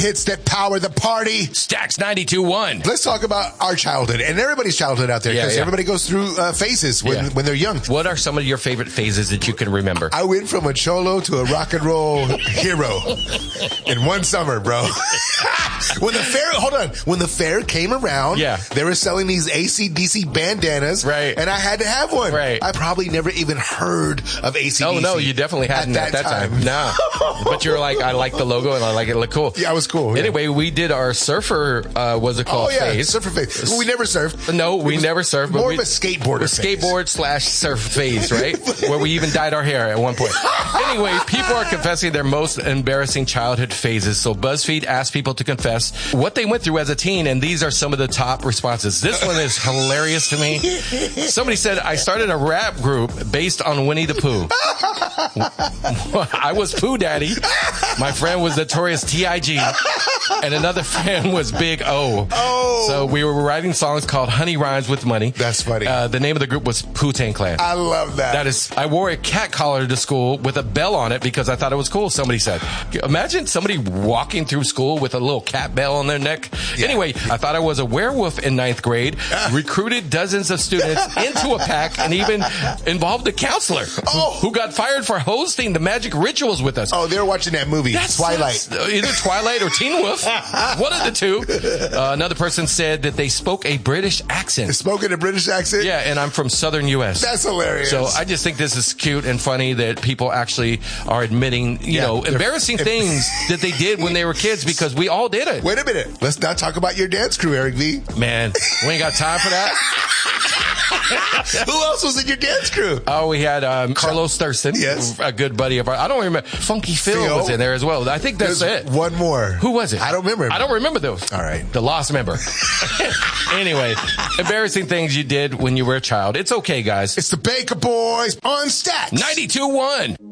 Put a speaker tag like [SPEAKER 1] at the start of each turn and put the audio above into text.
[SPEAKER 1] hits that power the party.
[SPEAKER 2] Stacks 92.1.
[SPEAKER 1] Let's talk about our childhood and everybody's childhood out there, because everybody goes through phases when they're young.
[SPEAKER 2] What are some of your favorite phases that you can remember?
[SPEAKER 1] I went from a cholo to a rock and roll hero in one summer, bro. When the fair came around, they were selling these AC/DC bandanas,
[SPEAKER 2] right?
[SPEAKER 1] And I had to have one.
[SPEAKER 2] Right.
[SPEAKER 1] I probably never even heard of AC/DC.
[SPEAKER 2] Oh no, you definitely hadn't at that time. No, but you're like, I like the logo and I like it look cool.
[SPEAKER 1] Yeah, it was cool. Yeah.
[SPEAKER 2] Anyway, we did our surfer. Was it called? Phase?
[SPEAKER 1] Surfer phase. Well, we never surfed.
[SPEAKER 2] No, we never surfed.
[SPEAKER 1] More of a skateboarder.
[SPEAKER 2] Skateboard/surf phase, right? Where we even dyed our hair at one point. Anyway, people are confessing their most embarrassing childhood phases. So BuzzFeed asked people to confess what they went through as a teen, and these are some of the top responses. This one is hilarious to me. Somebody said, I started a rap group based on Winnie the Pooh. I was Pooh Daddy. My friend was Notorious T.I.G. And another friend was Big O.
[SPEAKER 1] Oh.
[SPEAKER 2] So we were writing songs called Honey Rhymes with Money.
[SPEAKER 1] That's funny.
[SPEAKER 2] The name of the group was Pooh-Tang Clan.
[SPEAKER 1] I love that.
[SPEAKER 2] I wore a cat collar to school with a bell on it because I thought it was cool, somebody said. Imagine somebody walking through school with a little cat bell on their neck. Yeah. Anyway, I thought I was a werewolf in 9th grade, recruited dozens of students into a pack, and even involved a counselor who got fired for hosting the magic rituals with us.
[SPEAKER 1] Oh, they were watching that movie, Twilight.
[SPEAKER 2] Either Twilight or Teen Wolf. One of the two. Another person said that they spoke a British accent.
[SPEAKER 1] Spoken a British accent?
[SPEAKER 2] Yeah, and I'm from Southern U.S.
[SPEAKER 1] That's hilarious.
[SPEAKER 2] So I just think this is cute and funny that people actually are admitting, embarrassing things that they did when they were kids, because we all did it.
[SPEAKER 1] Wait a minute. Let's not talk about your dance crew, Eric V.
[SPEAKER 2] Man, we ain't got time for that.
[SPEAKER 1] Who else was in your dance crew?
[SPEAKER 2] Oh, we had Carlos Thurston, a good buddy of ours. I don't remember. Funky Phil was in there as well. I think that's it.
[SPEAKER 1] One more.
[SPEAKER 2] Who was it?
[SPEAKER 1] I don't remember.
[SPEAKER 2] I don't remember those.
[SPEAKER 1] All right.
[SPEAKER 2] The lost member. Anyway, embarrassing things you did when you were a child. It's okay, guys.
[SPEAKER 1] It's the Baker Boys on Stacks
[SPEAKER 2] 92.1.